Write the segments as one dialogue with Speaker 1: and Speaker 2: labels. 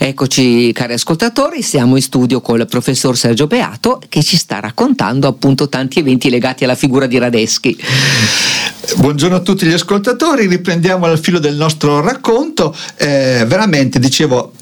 Speaker 1: Eccoci cari ascoltatori, siamo in studio con il professor Sergio Beato che ci sta raccontando appunto tanti eventi legati alla figura di Radetzky.
Speaker 2: Buongiorno a tutti gli ascoltatori, riprendiamo al filo del nostro racconto. Veramente dicevo,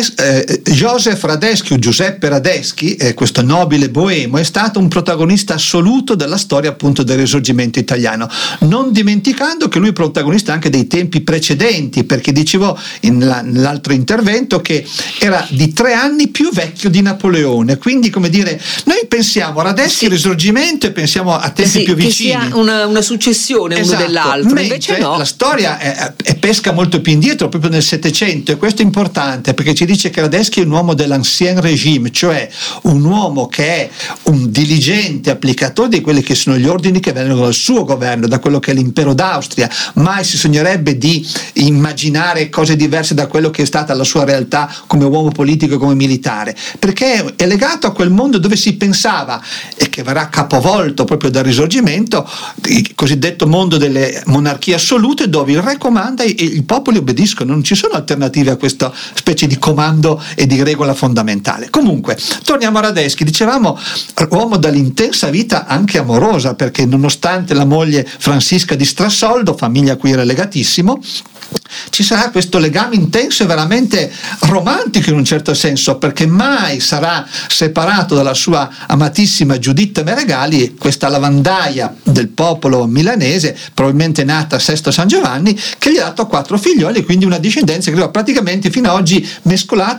Speaker 2: Joseph Radetzky o Giuseppe Radetzky, questo nobile boemo, è stato un protagonista assoluto della storia appunto del Risorgimento italiano, non dimenticando che lui è protagonista anche dei tempi precedenti, perché dicevo nell'altro intervento che era di 3 anni più vecchio di Napoleone, quindi come dire, noi pensiamo a Radetzky, Risorgimento, e pensiamo a tempi più vicini,
Speaker 1: che sia una successione uno dell'altro, invece no.
Speaker 2: La storia è pesca molto più indietro, proprio nel Settecento, e questo è importante perché ci dice che Radetzky è un uomo dell'ancien régime, cioè un uomo che è un diligente applicatore di quelli che sono gli ordini che vengono dal suo governo, da quello che è l'impero d'Austria. Mai si sognerebbe di immaginare cose diverse da quello che è stata la sua realtà come uomo politico e come militare, perché è legato a quel mondo dove si pensava, e che verrà capovolto proprio dal Risorgimento, il cosiddetto mondo delle monarchie assolute, dove il re comanda e i popoli obbediscono. Non ci sono alternative a questa specie di comando e di regola fondamentale. Comunque, torniamo a Radetzky. Dicevamo, uomo dall'intensa vita anche amorosa, perché nonostante la moglie Francisca di Strassoldo, famiglia a cui era legatissimo, ci sarà questo legame intenso e veramente romantico in un certo senso, perché mai sarà separato dalla sua amatissima Giuditta Meregali, questa lavandaia del popolo milanese, probabilmente nata a Sesto San Giovanni, che gli ha dato 4 figlioli, quindi una discendenza che arriva praticamente fino ad oggi mescolata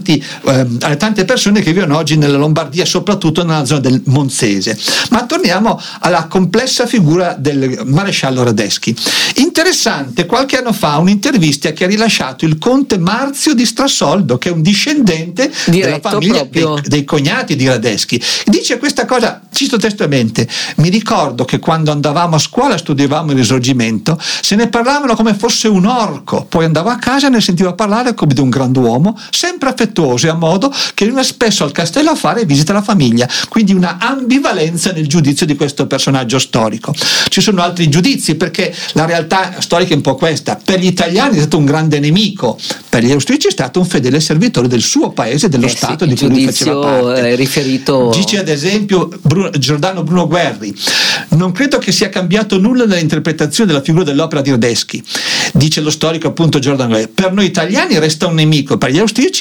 Speaker 2: alle tante persone che vivono oggi nella Lombardia, soprattutto nella zona del Monzese. Ma torniamo alla complessa figura del maresciallo Radetzky. Interessante, qualche anno fa un'intervista che ha rilasciato il conte Marzio di Strassoldo, che è un discendente della famiglia dei cognati di Radetzky. Dice questa cosa, cito testualmente: mi ricordo che quando andavamo a scuola studiavamo il Risorgimento, se ne parlavano come fosse un orco, poi andavo a casa e ne sentivo parlare come di un grand'uomo, sempre affettuoso e a modo che veniva spesso al castello a fare visita alla famiglia, quindi una ambivalenza nel giudizio di questo personaggio storico. Ci sono altri giudizi, perché la realtà storica è un po' questa: per gli italiani è stato un grande nemico, per gli austriaci è stato un fedele servitore del suo paese, dello Stato di cui lui faceva parte.
Speaker 1: Riferito...
Speaker 2: Dice ad esempio Giordano Bruno Guerri: non credo che sia cambiato nulla nell'interpretazione della figura dell'opera di Radetzky. Dice lo storico appunto Giordano Guerri: per noi italiani resta un nemico, per gli austriaci